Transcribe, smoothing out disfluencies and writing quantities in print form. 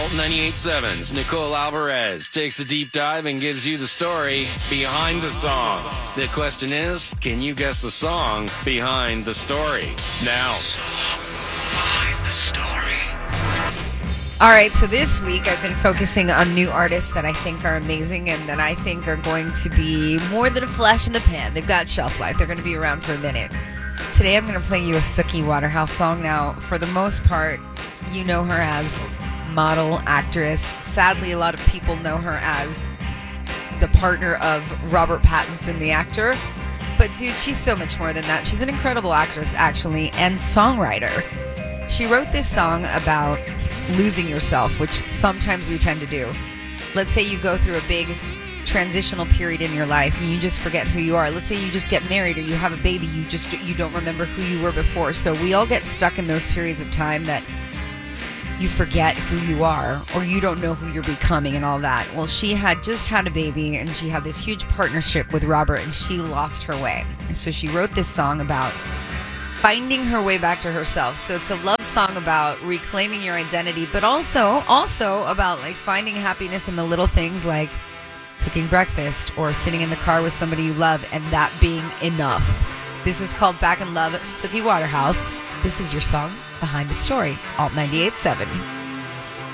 Alt 98.7's Nicole Alvarez takes a deep dive and gives you the story behind the song. The question is, can you guess the song behind the story? Now, behind the story. All right, so this week I've been focusing on new artists that I think are amazing and that I think are going to be more than a flash in the pan. They've got shelf life. They're going to be around for a minute. Today I'm going to play you a Suki Waterhouse song. Now, for the most part, you know her as model, actress. Sadly, a lot of people know her as the partner of Robert Pattinson, the actor. But dude, she's so much more than that. She's an incredible actress, actually, and songwriter. She wrote this song about losing yourself, which sometimes we tend to do. Let's say you go through a big transitional period in your life and you just forget who you are. Let's say you just get married or you have a baby, you don't remember who you were before. So we all get stuck in those periods of time that you forget who you are or you don't know who you're becoming and all that. Well, she had just had a baby and she had this huge partnership with Robert and she lost her way. And so she wrote this song about finding her way back to herself. So it's a love song about reclaiming your identity, but also about like finding happiness in the little things like cooking breakfast or sitting in the car with somebody you love and that being enough. This is called Back in Love, Suki Waterhouse. This is your song behind the story, Alt 98.7.